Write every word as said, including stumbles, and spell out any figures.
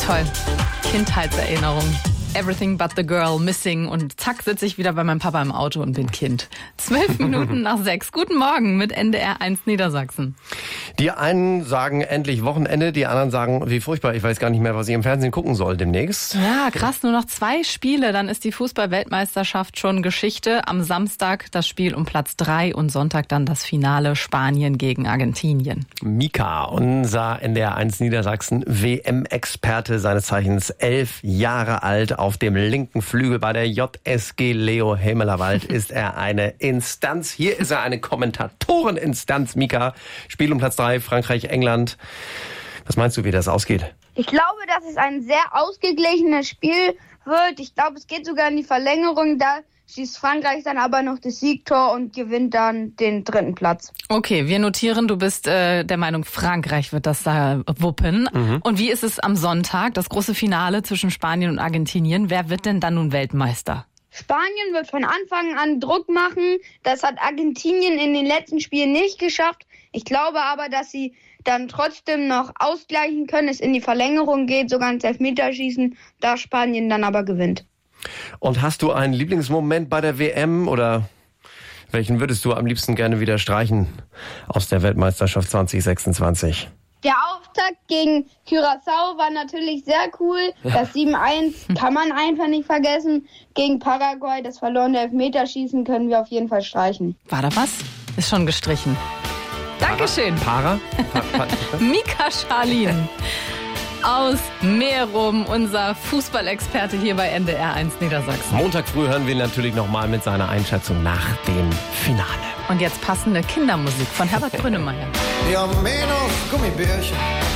Toll. Kindheitserinnerung. Everything but the girl missing. Und zack, sitze ich wieder bei meinem Papa im Auto und bin Kind. Zwölf Minuten nach sechs. Guten Morgen mit N D R eins Niedersachsen. Die einen sagen endlich Wochenende, die anderen sagen, wie furchtbar, ich weiß gar nicht mehr, was ich im Fernsehen gucken soll demnächst. Ja, krass, nur noch zwei Spiele, dann ist die Fußball-Weltmeisterschaft schon Geschichte. Am Samstag das Spiel um Platz drei und Sonntag dann das Finale Spanien gegen Argentinien. Mika, unser N D R eins Niedersachsen W M-Experte, seines Zeichens elf Jahre alt, auf dem linken Flügel bei der J S G Leo Hemmelerwald ist er eine Instanz. Hier ist er eine Kommentatoreninstanz. Mika, Spiel um Platz drei, Frankreich, England. Was meinst du, wie das ausgeht? Ich glaube, dass es ein sehr ausgeglichenes Spiel wird. Ich glaube, es geht sogar in die Verlängerung. Da schießt Frankreich dann aber noch das Siegtor und gewinnt dann den dritten Platz. Okay, wir notieren, du bist äh, der Meinung, Frankreich wird das da wuppen. Mhm. Und wie ist es am Sonntag, das große Finale zwischen Spanien und Argentinien? Wer wird denn dann nun Weltmeister? Spanien wird von Anfang an Druck machen. Das hat Argentinien in den letzten Spielen nicht geschafft. Ich glaube aber, dass sie dann trotzdem noch ausgleichen können, es in die Verlängerung geht, sogar ins Elfmeterschießen, da Spanien dann aber gewinnt. Und hast du einen Lieblingsmoment bei der W M oder welchen würdest du am liebsten gerne wieder streichen aus der Weltmeisterschaft zwanzig sechsundzwanzig? Der Auftakt gegen Curaçao war natürlich sehr cool. Das sieben eins kann man einfach nicht vergessen. Gegen Paraguay, das verlorene Elfmeterschießen, können wir auf jeden Fall streichen. War da was? Ist schon gestrichen. Dankeschön. Para? Pa, pa, Mika Scharlin aus Merum, unser Fußballexperte hier bei N D R eins Niedersachsen. Montag früh hören wir ihn natürlich nochmal mit seiner Einschätzung nach dem Finale. Und jetzt passende Kindermusik von Herbert Grönemeyer. Ja, menos Gummibärchen.